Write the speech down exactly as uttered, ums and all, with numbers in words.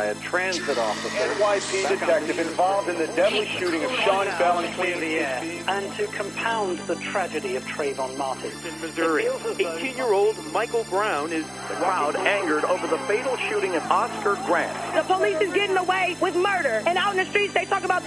by a transit officer. N Y P detective involved in the deadly shooting of Sean Bell in Queens. And to compound the tragedy of Trayvon Martin. In Missouri, eighteen-year-old Michael Brown is The crowd angered over the fatal shooting of Oscar Grant. The police is getting away with murder, and out in the streets they talk about